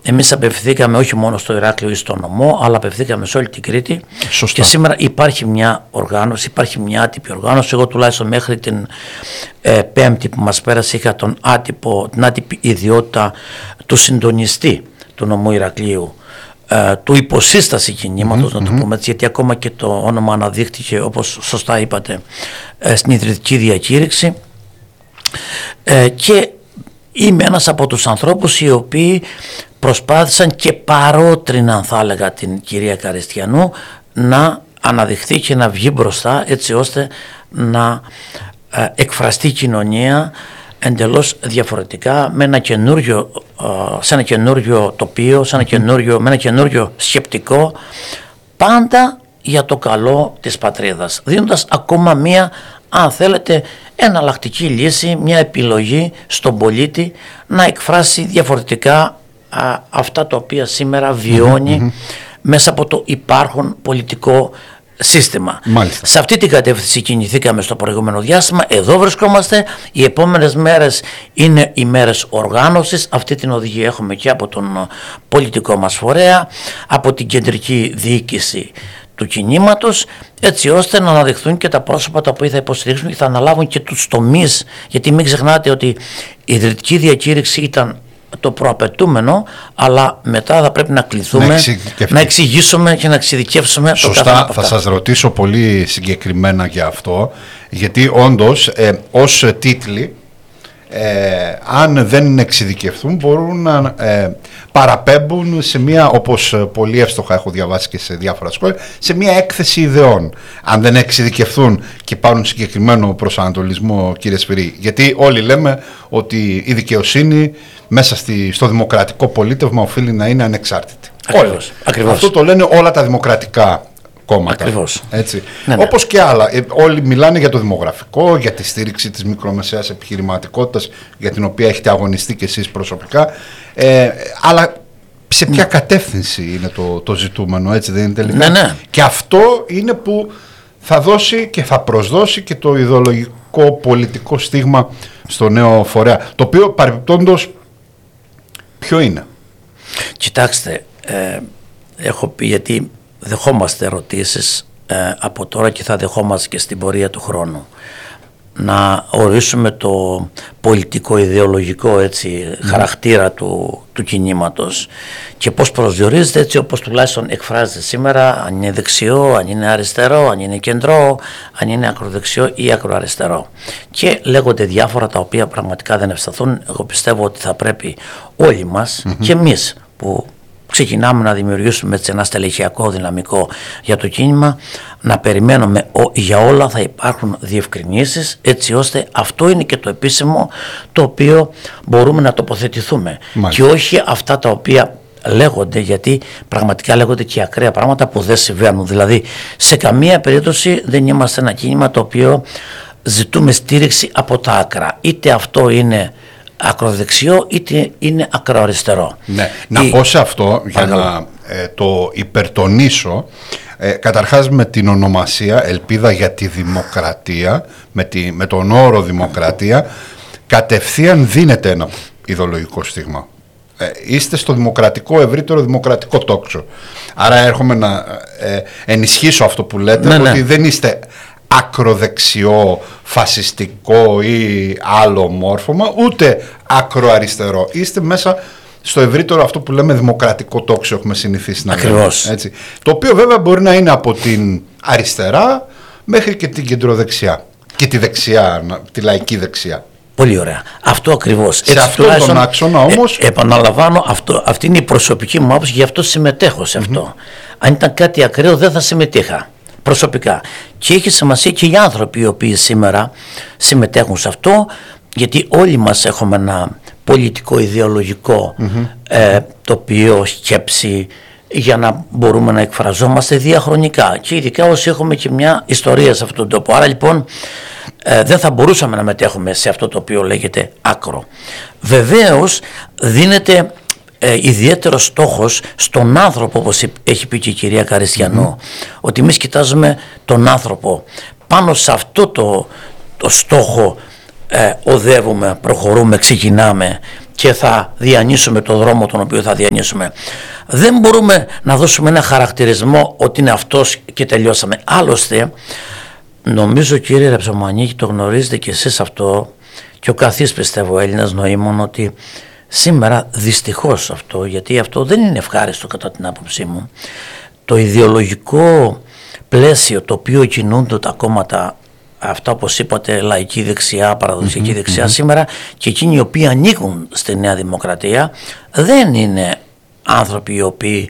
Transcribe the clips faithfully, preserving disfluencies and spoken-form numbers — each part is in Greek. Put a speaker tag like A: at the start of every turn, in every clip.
A: εμείς απευθύνθηκαμε όχι μόνο στο Ηράκλειο ή στο νομό, αλλά απευθύνθηκαμε σε όλη την Κρήτη.
B: Σωστά.
A: Και σήμερα υπάρχει μια οργάνωση, υπάρχει μια άτυπη οργάνωση. Εγώ τουλάχιστον μέχρι την ε, Πέμπτη που μας πέρασε είχα τον άτυπο, την άτυπη ιδιότητα του συντονιστή του νομού Ηρακλείου, ε, του υποσύσταση κινήματος, mm-hmm, να το πούμε έτσι, γιατί ακόμα και το όνομα αναδείχτηκε, όπως σωστά είπατε, ε, στην ιδρυτική διακήρυξη. Ε, και είμαι ένας από τους ανθρώπους οι οποίοι προσπάθησαν και παρότριναν, θα έλεγα, την κυρία Καριστιανού να αναδειχθεί και να βγει μπροστά, έτσι ώστε να ε, εκφραστεί η κοινωνία εντελώς διαφορετικά, με ένα καινούριο, ε, σε ένα καινούριο τοπίο, σε ένα καινούριο, με ένα καινούριο σκεπτικό, πάντα για το καλό της πατρίδας, δίνοντας ακόμα μία, αν θέλετε, εναλλακτική λύση, μια επιλογή στον πολίτη να εκφράσει διαφορετικά α, αυτά τα οποία σήμερα βιώνει mm-hmm. μέσα από το υπάρχον πολιτικό σύστημα.
B: Μάλιστα.
A: Σε αυτή την κατεύθυνση κινηθήκαμε στο προηγούμενο διάστημα. Εδώ βρισκόμαστε. Οι επόμενες μέρες είναι οι μέρες οργάνωσης. Αυτή την οδηγία έχουμε και από τον πολιτικό μας φορέα, από την κεντρική διοίκηση του κινήματος, έτσι ώστε να αναδειχθούν και τα πρόσωπα τα οποία θα υποστηρίξουν και θα αναλάβουν και τους τομείς, γιατί μην ξεχνάτε ότι η ιδρυτική διακήρυξη ήταν το προαπαιτούμενο, αλλά μετά θα πρέπει να κληθούμε να, να εξηγήσουμε και να εξειδικεύσουμε.
B: Σωστά,
A: το καθένα.
B: Θα σας ρωτήσω πολύ συγκεκριμένα για αυτό, γιατί όντως ε, ως τίτλοι, Ε, αν δεν εξειδικευτούν, μπορούν να ε, παραπέμπουν σε μια, όπως πολύ εύστοχα έχω διαβάσει και σε διάφορα σχόλια, σε μια έκθεση ιδεών. Αν δεν εξειδικευτούν και πάρουν συγκεκριμένο προσανατολισμό, κύριε Σφυρί, γιατί όλοι λέμε ότι η δικαιοσύνη μέσα στη, στο δημοκρατικό πολίτευμα οφείλει να είναι ανεξάρτητη.
A: Ακριβώς, ακριβώς.
B: Αυτό το λένε όλα τα δημοκρατικά κόμματα.
A: Ακριβώς.
B: Έτσι.
A: Ναι, ναι.
B: Όπως και άλλα. Ε, όλοι μιλάνε για το δημογραφικό, για τη στήριξη της μικρομεσαίας επιχειρηματικότητας, για την οποία έχετε αγωνιστεί και εσείς προσωπικά. Ε, αλλά σε ποια ναι. κατεύθυνση είναι το, το ζητούμενο, έτσι δεν είναι τελικά?
A: Ναι, ναι.
B: Και αυτό είναι που θα δώσει και θα προσδώσει και το ιδεολογικό πολιτικό στίγμα στο νέο φορέα. Το οποίο παρεμπιπτόντως ποιο είναι?
A: Κοιτάξτε, ε, έχω πει, γιατί δεχόμαστε ερωτήσεις ε, από τώρα και θα δεχόμαστε και στην πορεία του χρόνου, να ορίσουμε το πολιτικό ιδεολογικό έτσι, mm. χαρακτήρα του, του κινήματος και πώς προσδιορίζεται, έτσι όπως τουλάχιστον εκφράζεται σήμερα, αν είναι δεξιό, αν είναι αριστερό, αν είναι κεντρό, αν είναι ακροδεξιό ή ακροαριστερό, και λέγονται διάφορα τα οποία πραγματικά δεν ευσταθούν. Εγώ πιστεύω ότι θα πρέπει όλοι μας mm-hmm. και εμείς που ξεκινάμε να δημιουργήσουμε έτσι ένα στελεχειακό δυναμικό για το κίνημα, να περιμένουμε ο, για όλα θα υπάρχουν διευκρινήσεις, έτσι ώστε αυτό είναι και το επίσημο το οποίο μπορούμε να τοποθετηθούμε. Μάλιστα. Και όχι αυτά τα οποία λέγονται, γιατί πραγματικά λέγονται και ακραία πράγματα που δεν συμβαίνουν. Δηλαδή σε καμία περίπτωση δεν είμαστε ένα κίνημα το οποίο ζητούμε στήριξη από τα άκρα, είτε αυτό είναι ακροδεξιό είτε είναι ακροαριστερό.
B: Ναι. Να πω σε αυτό για Παρακαλώ. να ε, το υπερτονίσω, ε, καταρχάς με την ονομασία Ελπίδα για τη Δημοκρατία, με, τη, με τον όρο Δημοκρατία, κατευθείαν δίνεται ένα ιδεολογικό στίγμα. Ε, είστε στο δημοκρατικό, ευρύτερο δημοκρατικό τόξο. Άρα έρχομαι να ε, ενισχύσω αυτό που λέτε, ναι, ότι ναι. δεν είστε ακροδεξιό, φασιστικό ή άλλο μόρφωμα, ούτε ακροαριστερό. Είστε μέσα στο ευρύτερο αυτό που λέμε δημοκρατικό τόξο, έχουμε συνηθίσει να λέμε. Έτσι. Το οποίο βέβαια μπορεί να είναι από την αριστερά μέχρι και την κεντροδεξιά και τη δεξιά, τη λαϊκή δεξιά.
A: Πολύ ωραία. Αυτό ακριβώς.
B: Σε αυτόν τον άξονα όμως.
A: Ε, επαναλαμβάνω, αυτό, αυτή είναι η προσωπική μου άποψη και γι' αυτό συμμετέχω σε αυτό. Mm-hmm. Αν ήταν κάτι ακραίο δεν θα συμμετείχα προσωπικά. Και έχει σημασία και οι άνθρωποι οι οποίοι σήμερα συμμετέχουν σε αυτό, γιατί όλοι μας έχουμε ένα πολιτικό ιδεολογικό mm-hmm. ε, τοπίο, σκέψη, για να μπορούμε να εκφραζόμαστε διαχρονικά, και ειδικά όσοι έχουμε και μια ιστορία σε αυτόν τον τόπο. Άρα λοιπόν ε, δεν θα μπορούσαμε να μετέχουμε σε αυτό το οποίο λέγεται άκρο. Βεβαίως δίνεται ε, ιδιαίτερο στόχος στον άνθρωπο, όπως έχει πει και η κυρία Καριστιανού, mm-hmm. ότι εμείς κοιτάζουμε τον άνθρωπο. Πάνω σε αυτό το, το στόχο ε, οδεύουμε, προχωρούμε, ξεκινάμε και θα διανύσουμε το δρόμο τον οποίο θα διανύσουμε. Δεν μπορούμε να δώσουμε ένα χαρακτηρισμό ότι είναι αυτός και τελειώσαμε. Άλλωστε, νομίζω κύριε Ραψομανίκη, το γνωρίζετε και εσείς αυτό και ο καθής πιστεύω Έλληνας νοήμων, ότι σήμερα δυστυχώς αυτό, γιατί αυτό δεν είναι ευχάριστο κατά την άποψή μου, το ιδεολογικό πλαίσιο το οποίο κινούνται τα κόμματα αυτά, όπως είπατε, λαϊκή δεξιά, παραδοσιακή mm-hmm, δεξιά, mm-hmm. σήμερα, και εκείνοι οι οποίοι ανήκουν στη Νέα Δημοκρατία δεν είναι άνθρωποι οι οποίοι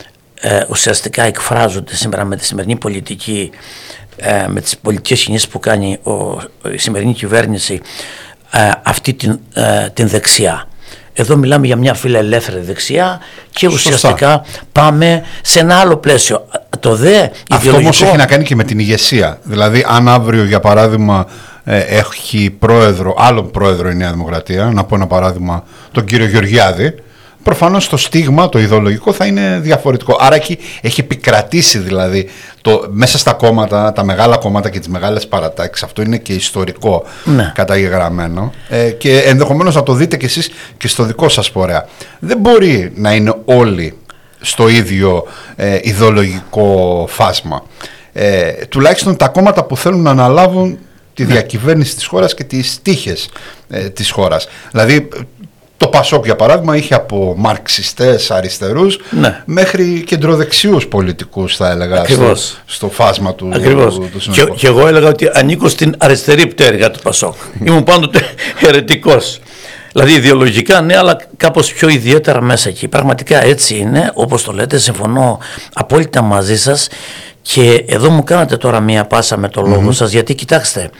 A: ε, ουσιαστικά εκφράζονται σήμερα με τη σημερινή πολιτική, ε, με τις πολιτικές κινήσεις που κάνει ο, η σημερινή κυβέρνηση, ε, αυτή την, ε, την δεξιά. Εδώ μιλάμε για μια φιλελεύθερη δεξιά και ουσιαστικά Σωστά. πάμε σε ένα άλλο πλαίσιο. Το δε
B: Αυτό
A: ιδεολογικό...
B: όμως έχει να κάνει και με την ηγεσία. Δηλαδή αν αύριο για παράδειγμα ε, έχει πρόεδρο, άλλον πρόεδρο η Νέα Δημοκρατία, να πω ένα παράδειγμα τον κύριο Γεωργιάδη, προφανώς το στίγμα, το ιδεολογικό θα είναι διαφορετικό. Άρα έχει, έχει επικρατήσει δηλαδή το, μέσα στα κόμματα, τα μεγάλα κόμματα και τις μεγάλες παρατάξεις. Αυτό είναι και ιστορικό ναι. καταγεγραμμένο ε, και ενδεχομένως να το δείτε κι εσείς και στο δικό σας φορέα. Δεν μπορεί να είναι όλοι στο ίδιο ε, ιδεολογικό φάσμα. Ε, τουλάχιστον τα κόμματα που θέλουν να αναλάβουν τη διακυβέρνηση της χώρας και τις τύχες ε, της χώρας. Δηλαδή το Πασόκ για παράδειγμα είχε από μαρξιστές αριστερούς ναι. μέχρι κεντροδεξιούς πολιτικούς, θα έλεγα, στο, στο φάσμα του, του, του
A: και, και εγώ έλεγα ότι ανήκω στην αριστερή πτέρυγα του Πασόκ. Ήμουν πάντοτε αιρετικός. Δηλαδή ιδεολογικά ναι, αλλά κάπως πιο ιδιαίτερα μέσα εκεί. Πραγματικά έτσι είναι, όπως το λέτε, συμφωνώ απόλυτα μαζί σας. Και εδώ μου κάνατε τώρα μία πάσα με το λόγο mm-hmm. σας, γιατί κοιτάξτε,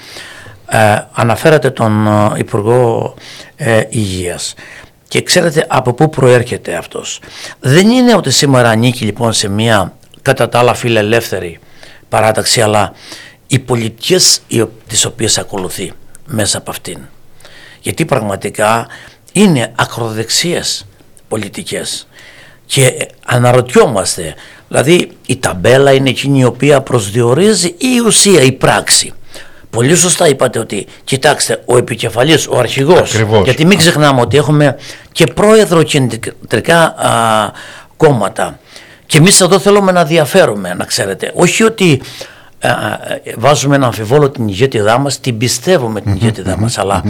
A: ε, αναφέρατε τον ε, Υπουργό ε, Υγείας και ξέρετε από πού προέρχεται αυτός. Δεν είναι ότι σήμερα ανήκει λοιπόν σε μία κατά τα άλλα φιλελεύθερη παράταξη, αλλά οι πολιτικές τις οποίες ακολουθεί μέσα από αυτήν. Γιατί πραγματικά είναι ακροδεξίες πολιτικές και αναρωτιόμαστε, δηλαδή η ταμπέλα είναι εκείνη η οποία προσδιορίζει ή η ουσία, η πράξη. Πολύ σωστά είπατε ότι κοιτάξτε, ο επικεφαλής, ο αρχηγός,
B: Ακριβώς.
A: γιατί μην ξεχνάμε ότι έχουμε και πρόεδρο κεντρικά α, κόμματα και εμείς εδώ θέλουμε να διαφέρουμε, να ξέρετε, όχι ότι α, α, βάζουμε να αμφιβόλο την ηγέτιδά μας, την πιστεύουμε την ηγέτιδά μας, αλλά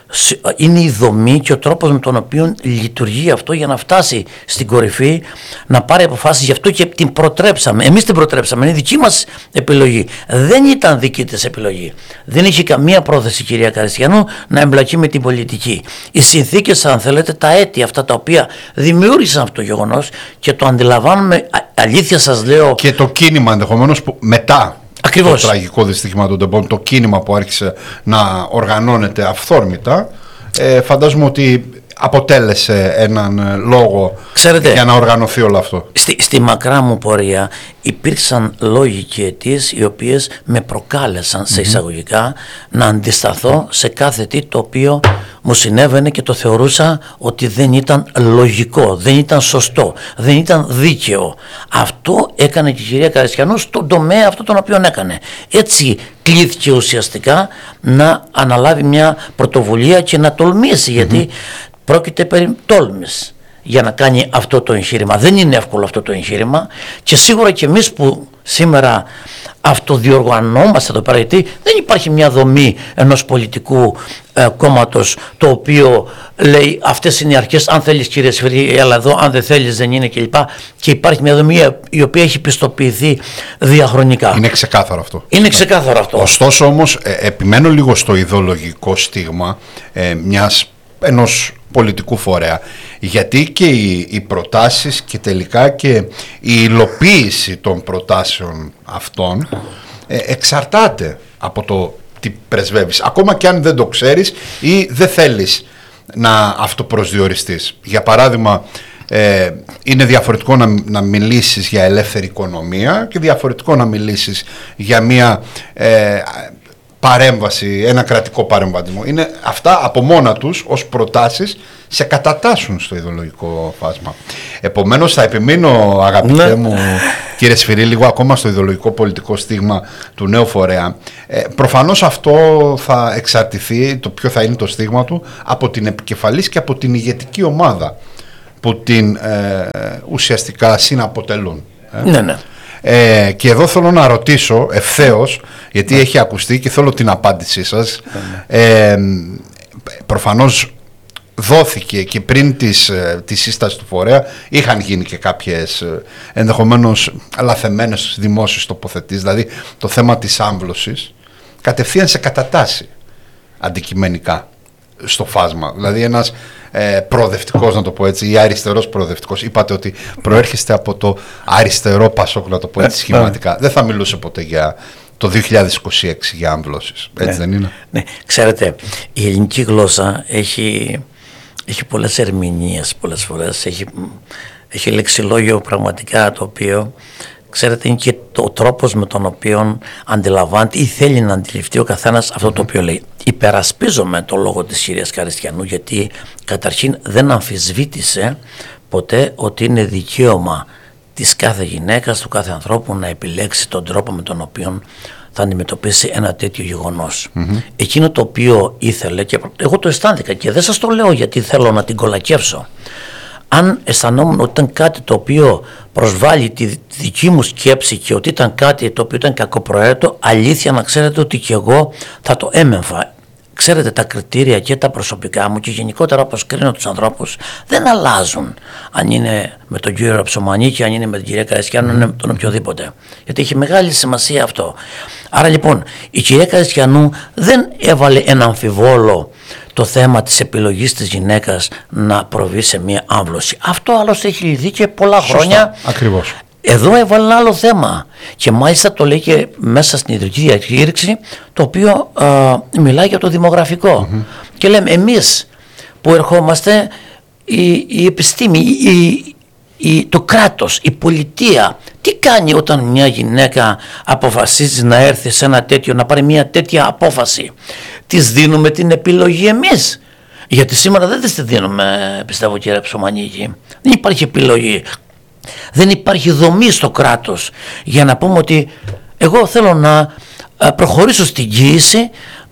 A: είναι η δομή και ο τρόπος με τον οποίο λειτουργεί αυτό για να φτάσει στην κορυφή, να πάρει αποφάσεις. Γι' αυτό και την προτρέψαμε. Εμείς την προτρέψαμε. Είναι δική μας επιλογή. Δεν ήταν δική της επιλογή. Δεν είχε καμία πρόθεση, κυρία Καριστιανού, να εμπλακεί με την πολιτική. Οι συνθήκες, αν θέλετε, τα αίτια αυτά τα οποία δημιούργησαν αυτό το γεγονός και το αντιλαμβάνουμε, αλήθεια σας λέω.
B: Και το κίνημα ενδεχομένως που μετά.
A: Ακριβώς.
B: Το τραγικό δυστύχημα των τεμπών, το κίνημα που άρχισε να οργανώνεται αυθόρμητα, ε, φαντάζομαι ότι αποτέλεσε έναν λόγο, ξέρετε, για να οργανωθεί όλο αυτό.
A: Στη, στη μακρά μου πορεία υπήρξαν λόγοι και αιτίες οι οποίες με προκάλεσαν σε εισαγωγικά mm-hmm. να αντισταθώ σε κάθε τι το οποίο μου συνέβαινε και το θεωρούσα ότι δεν ήταν λογικό, δεν ήταν σωστό, δεν ήταν δίκαιο. Αυτό έκανε και η κυρία Καριστιανού στον τομέα αυτό τον οποίο έκανε. Έτσι κλήθηκε ουσιαστικά να αναλάβει μια πρωτοβουλία και να τολμήσει, mm-hmm. γιατί πρόκειται περί τόλμης για να κάνει αυτό το εγχείρημα. Δεν είναι εύκολο αυτό το εγχείρημα και σίγουρα και εμείς που σήμερα αυτοδιοργανώμαστε εδώ πέρα, γιατί δεν υπάρχει μια δομή ενός πολιτικού ε, κόμματος το οποίο λέει αυτές είναι οι αρχές, αν θέλεις κύριε Σφυρί έλα εδώ, αν δεν θέλεις δεν είναι κλπ. Και υπάρχει μια δομή η οποία έχει πιστοποιηθεί διαχρονικά.
B: Είναι ξεκάθαρο αυτό.
A: Είναι ξεκάθαρο αυτό.
B: Ωστόσο όμως ε, επιμένω λίγο στο ιδεολογικό στίγμα ε, μιας ενός πολιτικού φορέα, γιατί και οι, οι προτάσεις και τελικά και η υλοποίηση των προτάσεων αυτών ε, εξαρτάται από το τι πρεσβεύεις, ακόμα και αν δεν το ξέρεις ή δεν θέλεις να αυτοπροσδιοριστείς. Για παράδειγμα, ε, είναι διαφορετικό να, να μιλήσεις για ελεύθερη οικονομία και διαφορετικό να μιλήσεις για μια ε, παρέμβαση, ένα κρατικό παρεμβατισμό. Είναι αυτά από μόνα τους ως προτάσεις σε κατατάσσουν στο ιδεολογικό φάσμα. Επομένως θα επιμείνω, αγαπητέ ναι. μου κύριε Σφυρί, λίγο ακόμα στο ιδεολογικό πολιτικό στίγμα του νέου φορέα. Ε, προφανώς αυτό θα εξαρτηθεί, το ποιο θα είναι το στίγμα του, από την επικεφαλής και από την ηγετική ομάδα που την ε, ουσιαστικά συναποτελούν. Ε.
A: Ναι, ναι.
B: Ε, και εδώ θέλω να ρωτήσω ευθέως, γιατί ναι. έχει ακουστεί και θέλω την απάντησή σας. Ναι. Ε, προφανώς δόθηκε και πριν της, τη σύσταση του φορέα είχαν γίνει και κάποιες ενδεχομένως λαθεμένες δημόσιες τοποθετήσεις, δηλαδή το θέμα της άμβλωσης κατευθείαν σε κατατάσσει αντικειμενικά στο φάσμα, δηλαδή ένας ε, προοδευτικός, να το πω έτσι, ή αριστερός προοδευτικός. Είπατε ότι προέρχεστε από το αριστερό Πασόκ, να το πω έτσι σχηματικά. Δεν θα μιλούσε ποτέ για το δύο χιλιάδες είκοσι έξι για άμβλωσης, έτσι ναι, δεν είναι?
A: Ναι, ξέρετε, η ελληνική γλώσσα έχει, έχει πολλές ερμηνείες πολλές φορές, έχει, έχει λεξιλόγιο πραγματικά το οποίο, ξέρετε, είναι και ο τρόπος με τον οποίο αντιλαμβάνεται ή θέλει να αντιληφθεί ο καθένας αυτό mm-hmm. το οποίο λέει. Υπερασπίζομαι το λόγο της κυρίας Καριστιανού, γιατί καταρχήν δεν αμφισβήτησε ποτέ ότι είναι δικαίωμα της κάθε γυναίκας, του κάθε ανθρώπου να επιλέξει τον τρόπο με τον οποίο θα αντιμετωπίσει ένα τέτοιο γεγονός. Mm-hmm. Εκείνο το οποίο ήθελε, και εγώ το αισθάνθηκα και δεν σας το λέω γιατί θέλω να την κολακεύσω, αν αισθανόμουν ότι ήταν κάτι το οποίο προσβάλλει τη δική μου σκέψη και ότι ήταν κάτι το οποίο ήταν κακοπροαίρετο, αλήθεια να ξέρετε ότι και εγώ θα το έμεμφα. Ξέρετε, τα κριτήρια και τα προσωπικά μου και γενικότερα όπως κρίνω τους ανθρώπους δεν αλλάζουν αν είναι με τον κύριο Ραψομανή και αν είναι με την κυρία Καριστιανού, αν είναι με τον οποιοδήποτε. Γιατί έχει μεγάλη σημασία αυτό. Άρα λοιπόν η κυρία Καριστιανού δεν έβαλε ένα αμφιβόλο το θέμα της επιλογής της γυναίκας να προβεί σε μια άμβλωση. Αυτό άλλωστε έχει λυθεί και πολλά Σωστά, χρόνια.
B: Ακριβώς.
A: Εδώ έβαλε ένα άλλο θέμα και μάλιστα το λέει και μέσα στην ιδρυτική διακήρυξη, το οποίο α, μιλάει για το δημογραφικό. Mm-hmm. Και λέμε εμείς που ερχόμαστε, η, η επιστήμη, η, η, το κράτος, η πολιτεία, τι κάνει όταν μια γυναίκα αποφασίζει να έρθει σε ένα τέτοιο, να πάρει μια τέτοια απόφαση? Της δίνουμε την επιλογή εμείς? Γιατί σήμερα δεν της τη δίνουμε, πιστεύω κύριε Ψωμανίκη. Δεν υπάρχει επιλογή. Δεν υπάρχει δομή στο κράτος για να πούμε ότι εγώ θέλω να προχωρήσω στην κοίηση,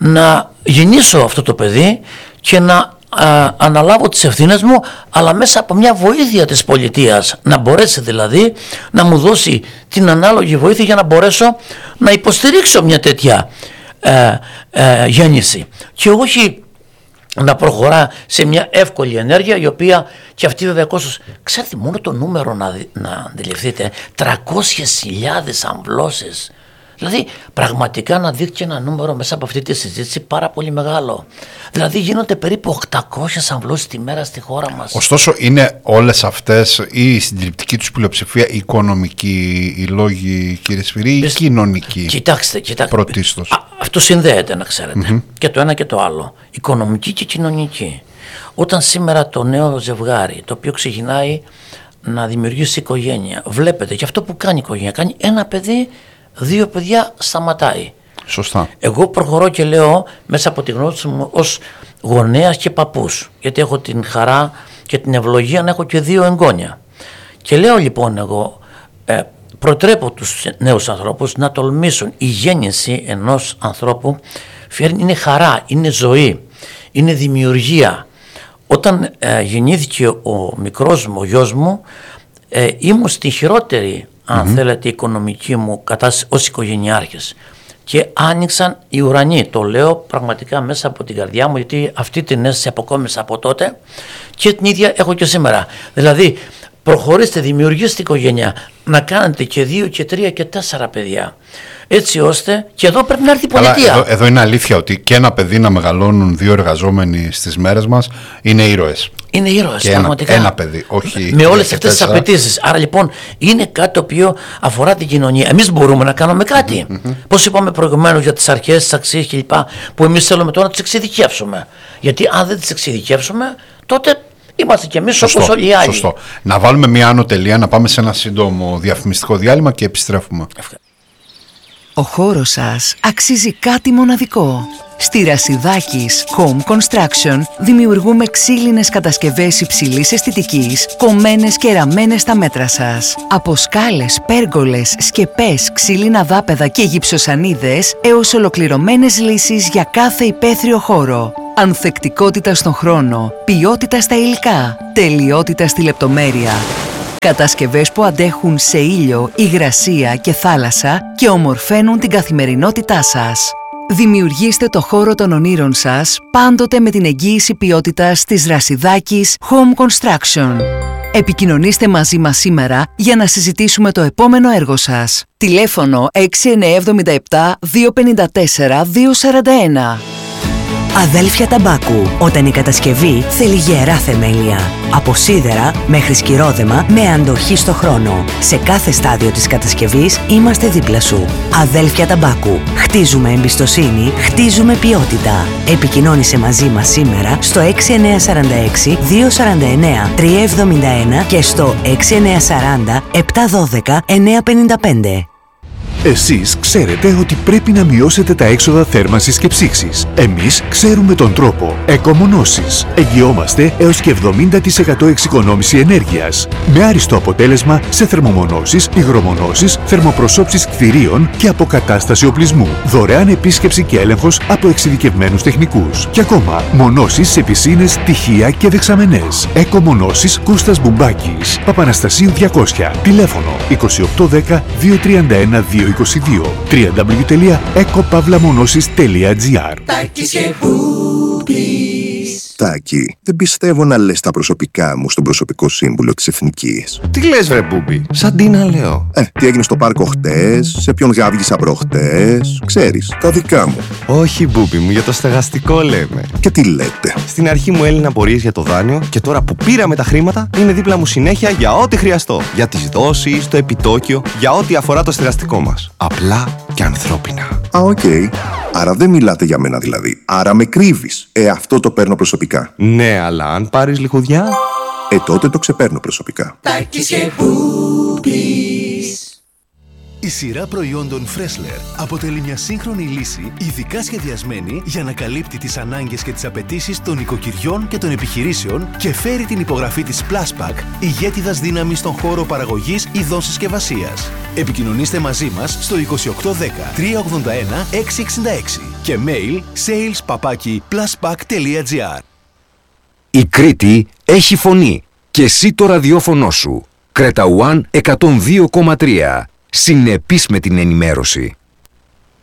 A: να γεννήσω αυτό το παιδί και να α, αναλάβω τις ευθύνες μου, αλλά μέσα από μια βοήθεια της πολιτείας, να μπορέσει δηλαδή να μου δώσει την ανάλογη βοήθεια για να μπορέσω να υποστηρίξω μια τέτοια ε, ε, γέννηση και όχι να προχωρά σε μια εύκολη ενέργεια, η οποία και αυτή βέβαια κόστος. Ξέρετε, μόνο το νούμερο να, να αντιληφθείτε, τριακόσιες χιλιάδες αμβλώσεις. Δηλαδή πραγματικά να δείξει ένα νούμερο μέσα από αυτή τη συζήτηση πάρα πολύ μεγάλο. Δηλαδή γίνονται περίπου οκτακόσιες αμβλώσεις τη μέρα στη χώρα μας.
B: Ωστόσο είναι όλες αυτές ή η συντριπτική τους πλειοψηφία οικονομική, οι λόγοι κύριε Σφυρί, ή κοινωνική?
A: Κοιτάξτε, κοιτάξτε.
B: Πρωτίστως.
A: Α, αυτό συνδέεται να ξέρετε. Mm-hmm. Και το ένα και το άλλο. Οικονομική και κοινωνική. Όταν σήμερα το νέο ζευγάρι, το οποίο ξεκινάει να δημιουργήσει οικογένεια, βλέπετε και αυτό που κάνει η οικογένεια, κάνει ένα παιδί, δύο παιδιά, σταματάει.
B: Σωστά.
A: Εγώ προχωρώ και λέω μέσα από τη γνώση μου ως γονέας και παππούς, γιατί έχω την χαρά και την ευλογία να έχω και δύο εγγόνια. Και λέω λοιπόν εγώ, ε, προτρέπω τους νέους ανθρώπους να τολμήσουν. Η γέννηση ενός ανθρώπου είναι χαρά, είναι ζωή, είναι δημιουργία. Όταν ε, γεννήθηκε ο μικρός μου, ο γιος μου, ε, ήμουν στη χειρότερη, αν mm-hmm. θέλετε, οικονομική μου κατάσταση ως οικογενειάρχης. Και άνοιξαν οι ουρανοί. Το λέω πραγματικά μέσα από την καρδιά μου, γιατί αυτή την αίσθηση αποκόμισα από τότε και την ίδια έχω και σήμερα. Δηλαδή, προχωρήστε, δημιουργήστε οικογένεια, να κάνετε και δύο και τρία και τέσσερα παιδιά. Έτσι ώστε, και εδώ πρέπει να έρθει η πολιτεία.
B: Εδώ, εδώ είναι αλήθεια ότι και ένα παιδί να μεγαλώνουν δύο εργαζόμενοι στις μέρες μας είναι ήρωες.
A: Είναι ήρωες,
B: και
A: πραγματικά.
B: Ένα, ένα παιδί, όχι.
A: Με όλες αυτές τις απαιτήσεις. Άρα λοιπόν είναι κάτι το οποίο αφορά την κοινωνία. Εμείς μπορούμε να κάνουμε κάτι. Mm-hmm. Πώς είπαμε προηγουμένως για τις αρχές, τις αξίες κλπ. Που εμείς θέλουμε τώρα να τις εξειδικεύσουμε. Γιατί αν δεν τις εξειδικεύσουμε, τότε είμαστε κι εμείς όπως όλοι οι άλλοι.
B: Σωστό. Να βάλουμε μια άνω τελεία, να πάμε σε ένα σύντομο διαφημιστικό διάλειμμα και επιστρέφουμε.
A: Ευχαριστώ.
C: Ο χώρος σας αξίζει κάτι μοναδικό. Στη Ρασιδάκης Home Construction δημιουργούμε ξύλινες κατασκευές υψηλής αισθητικής, κομμένες και ραμμένες στα μέτρα σας. Από σκάλες, πέργολες, σκεπές, ξύλινα δάπεδα και γυψοσανίδες έως ολοκληρωμένες λύσεις για κάθε υπαίθριο χώρο. Ανθεκτικότητα στον χρόνο, ποιότητα στα υλικά, τελειότητα στη λεπτομέρεια. Κατασκευές που αντέχουν σε ήλιο, υγρασία και θάλασσα και ομορφαίνουν την καθημερινότητά σας. Δημιουργήστε το χώρο των ονείρων σας πάντοτε με την εγγύηση ποιότητας της Ρασιδάκης Home Construction. Επικοινωνήστε μαζί μας σήμερα για να συζητήσουμε το επόμενο έργο σας. Τηλέφωνο έξι εννιά επτά επτά δύο πέντε τέσσερα δύο τέσσερα ένα.
D: Αδέλφια Ταμπάκου, όταν η κατασκευή θέλει γερά θεμέλια. Από σίδερα μέχρι σκυρόδεμα με αντοχή στο χρόνο. Σε κάθε στάδιο της κατασκευής είμαστε δίπλα σου. Αδέλφια Ταμπάκου. Χτίζουμε εμπιστοσύνη, χτίζουμε ποιότητα. Επικοινώνησε μαζί μας σήμερα στο έξι εννιά τέσσερα έξι δύο τέσσερα εννιά τρία επτά ένα και στο έξι εννιά τέσσερα μηδέν επτά ένα δύο εννιά πέντε πέντε.
E: Εσείς ξέρετε ότι πρέπει να μειώσετε τα έξοδα θέρμανσης και ψήξης. Εμείς ξέρουμε τον τρόπο. Εκομονώσεις. Εγγυόμαστε έως και εβδομήντα τοις εκατό εξοικονόμηση ενέργειας. Με άριστο αποτέλεσμα σε θερμομονώσεις, υγρομονώσεις, θερμοπροσώψεις κτηρίων και αποκατάσταση οπλισμού. Δωρεάν επίσκεψη και έλεγχος από εξειδικευμένους τεχνικούς. Και ακόμα, μονώσεις σε πισίνες, τυχεία και δεξαμενές. Εκομονώσεις Κώστας Μπουμπάκης. Παπαναστασίου διακόσια. Τηλέφωνο είκοσι οκτώ δέκα δύο τριάντα ένα δύο είκοσι δύο. double-u double-u double-u τελεία εκοπαύλαμονώσεις τελεία τζι άρ.
F: Τάκη, δεν πιστεύω να λες τα προσωπικά μου στον προσωπικό σύμβουλο της Εθνικής.
G: Τι λες βρε Μπούμπη, σαν τι να λέω.
F: Ε, τι έγινε στο πάρκο χτες, σε ποιον γάβγισα προχτές, ξέρεις, τα δικά μου.
G: Όχι Μπούμπη μου, για το στεγαστικό λέμε.
F: Και τι λέτε.
G: Στην αρχή μου έλυναν απορίες για το δάνειο και τώρα που πήραμε τα χρήματα είναι δίπλα μου συνέχεια για ό,τι χρειαστώ. Για τις δόσεις, το επιτόκιο, για ό,τι αφορά το στεγαστικό μας. Απλά και ανθρώπινα.
F: Α, οκ. Okay. Άρα δεν μιλάτε για μένα δηλαδή. Άρα με κρύβεις. Ε, αυτό το παίρνω προσωπικά.
G: Ναι, αλλά αν πάρεις λιχουδιά...
F: Ε, τότε το ξεπαίρνω προσωπικά.
E: Η σειρά προϊόντων Freshler αποτελεί μια σύγχρονη λύση ειδικά σχεδιασμένη για να καλύπτει τις ανάγκες και τις απαιτήσεις των οικοκυριών και των επιχειρήσεων και φέρει την υπογραφή της Pluspack, ηγέτιδας δύναμης στον χώρο παραγωγής ειδών συσκευασίας. Επικοινωνήστε μαζί μας στο είκοσι οκτώ δέκα τρία ογδόντα ένα έξι εξήντα έξι και mail sales παπάκι pluspack τελεία τζι άρ.
H: Η Κρήτη έχει φωνή και εσύ το ραδιόφωνο σου. Κρέτα One εκατόν δύο κόμμα τρία. Συνεπής με την ενημέρωση.